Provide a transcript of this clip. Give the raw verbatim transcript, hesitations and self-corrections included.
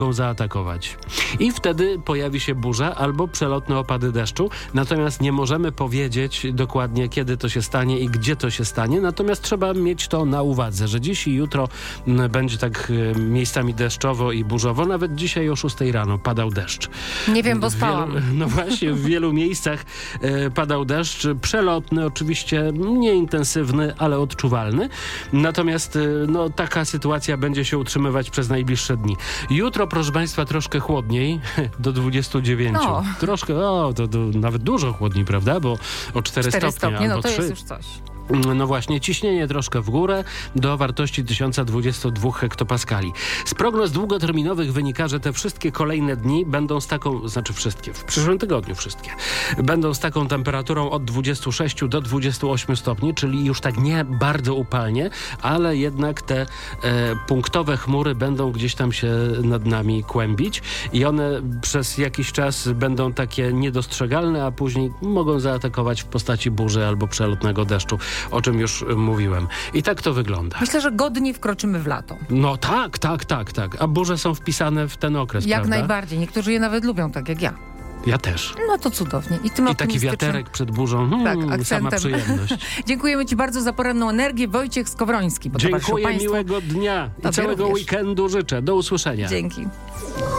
zaatakować. I wtedy pojawi się burza albo przelotne opady deszczu. Natomiast nie możemy powiedzieć dokładnie, kiedy to się stanie i gdzie to się stanie. Natomiast trzeba mieć to na uwadze, że dziś i jutro m, będzie tak e, miejscami deszczowo i burzowo. Nawet dzisiaj o szóstej rano padał deszcz. Nie wiem, bo W spałam. Wielu, no właśnie, w wielu miejscach e, padał deszcz. Przelotny, oczywiście nieintensywny, ale odczuwalny. Natomiast e, no, taka sytuacja będzie się utrzymywać przez najbliższe dni. Jutro, proszę Państwa, troszkę chłodniej, do dwudziestu dziewięciu. No. Troszkę, o, to, to nawet dużo chłodniej, prawda? Bo o cztery, cztery stopnie, stopnie, no albo to trzy. jest już coś. No właśnie, ciśnienie troszkę w górę do wartości tysiąc dwadzieścia dwa hektopaskali. Z prognoz długoterminowych wynika, że te wszystkie kolejne dni będą z taką, znaczy wszystkie, w przyszłym tygodniu wszystkie, będą z taką temperaturą od dwudziestu sześciu do dwudziestu ośmiu stopni, czyli już tak nie bardzo upalnie, ale jednak te e, punktowe chmury będą gdzieś tam się nad nami kłębić i one przez jakiś czas będą takie niedostrzegalne, a później mogą zaatakować w postaci burzy albo przelotnego deszczu, o czym już mówiłem. I tak to wygląda. Myślę, że godnie wkroczymy w lato. No tak, tak, tak, tak. A burze są wpisane w ten okres, Jak prawda? najbardziej. Niektórzy je nawet lubią, tak jak ja. Ja też. No to cudownie. I tym I taki optymistycznym- wiaterek przed burzą. Hmm, Tak, sama akcentem. przyjemność. Dziękujemy Ci bardzo za poranną energię. Wojciech Skowroński. Bo towarzyszył Dziękuję, państwu. miłego dnia i Tobie całego również. weekendu życzę. Do usłyszenia. Dzięki.